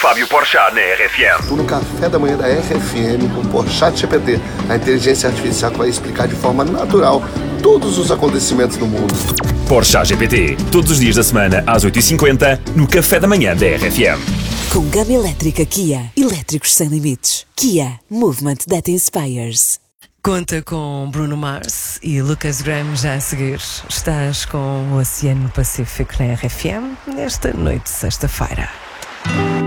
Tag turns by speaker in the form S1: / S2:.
S1: Fábio Porchat na RFM.
S2: Estou no café da manhã da RFM com o Porchat GPT, a inteligência artificial que vai explicar de forma natural todos os acontecimentos do mundo.
S1: Porchat GPT, todos os dias da semana às 8h50 no café da manhã da RFM.
S3: Com gama elétrica Kia, elétricos sem limites. Kia, movement that inspires.
S4: Conta com Bruno Mars e Lucas Graham já a seguir. Estás com o Oceano Pacífico na RFM nesta noite de sexta-feira.